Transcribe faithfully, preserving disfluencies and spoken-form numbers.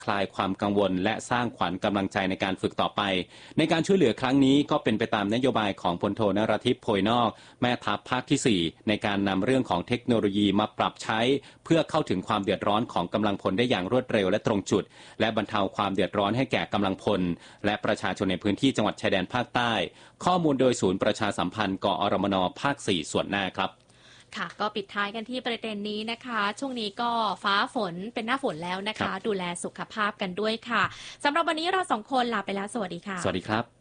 คลายความกังวลและสร้างขวัญกำลังใจในการฝึกต่อไปในการช่วยเหลือครั้งนี้ก็เป็นไปตามนโยบายของพลโทนรทิพย์โพยนอกแม่ทัพภาคที่สี่ในการนำเรื่องของเทคโนโลยีมาปรับใช้เพื่อเข้าถึงความเดือดร้อนของกำลังพลได้อย่างรวดเร็วและตรงจุดและบรรเทาความเดือดร้อนให้แก่กำลังพลและประชาชนในพื้นที่จังหวัดชายแดนภาคใต้ข้อมูลโดยศูนย์ประชาสัมพันธ์กอรมนภาคสี่ส่วนหน้าครับค่ะก็ปิดท้ายกันที่ประเด็นนี้นะคะช่วงนี้ก็ฟ้าฝนเป็นหน้าฝนแล้วนะคะดูแลสุขภาพกันด้วยค่ะสำหรับวันนี้เราสองคนลาไปแล้วสวัสดีค่ะสวัสดีครับ